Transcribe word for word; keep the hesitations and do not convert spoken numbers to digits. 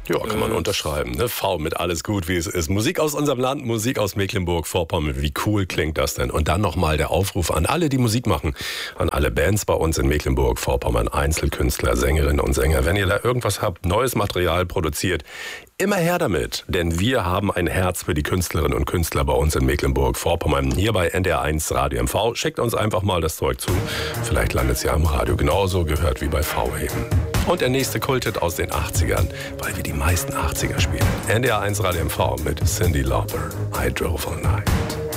Ja, kann man äh, unterschreiben. Ne? V mit alles gut, wie es ist. Musik aus unserem Land, Musik aus Mecklenburg-Vorpommern. Wie cool klingt das denn? Und dann nochmal der Aufruf an alle, die Musik machen, an alle Bands bei uns in Mecklenburg-Vorpommern, Einzelkünstler, Sängerinnen und Sänger. Wenn ihr da irgendwas habt, neues Material produziert, immer her damit, denn wir haben ein Herz für die Künstlerinnen und Künstler bei uns in Mecklenburg-Vorpommern. Hier bei N D R eins Radio M V. Schickt uns einfach mal das Zeug zu. Vielleicht landet es ja im Radio genauso gehört wie bei V eben. Und der nächste Kulthit aus den achtzigern, weil wir die meisten achtziger spielen. N D R eins Radio M V mit Cyndi Lauper, I Drove All Night.